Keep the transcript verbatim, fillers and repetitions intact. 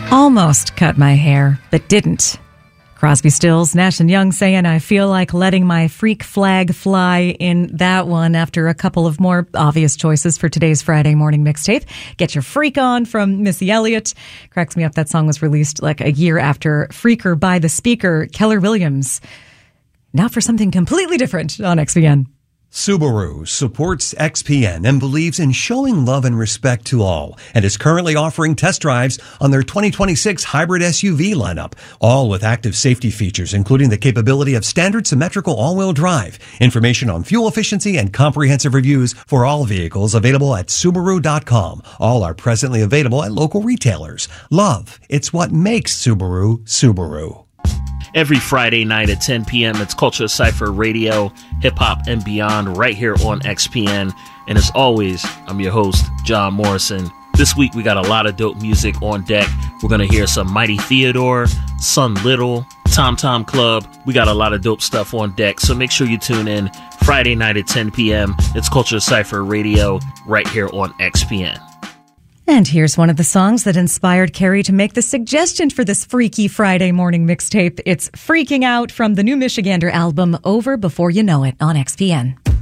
Almost cut my hair, but didn't. Crosby, Stills, Nash and Young saying, I feel like letting my freak flag fly in that one after a couple of more obvious choices for today's Friday morning mixtape. Get Your Freak On from Missy Elliott. Cracks me up. That song was released like a year after Freaker by the Speaker, Keller Williams. Now for something completely different on X P N. Subaru supports X P N and believes in showing love and respect to all, and is currently offering test drives on their twenty twenty-six hybrid S U V lineup, all with active safety features, including the capability of standard symmetrical all-wheel drive. Information on fuel efficiency and comprehensive reviews for all vehicles available at Subaru dot com. All are presently available at local retailers. Love, it's what makes Subaru, Subaru. Every Friday night at ten p.m., it's Culture Cypher Radio, Hip Hop and Beyond, right here on X P N. And as always, I'm your host, John Morrison. This week, we got a lot of dope music on deck. We're going to hear some Mighty Theodore, Sun Little, Tom Tom Club. We got a lot of dope stuff on deck, so make sure you tune in Friday night at ten p.m. It's Culture Cypher Radio, right here on X P N. And here's one of the songs that inspired Carrie to make the suggestion for this freaky Friday morning mixtape. It's Freaking Out from the new Michigander album, Over Before You Know It, on X P N.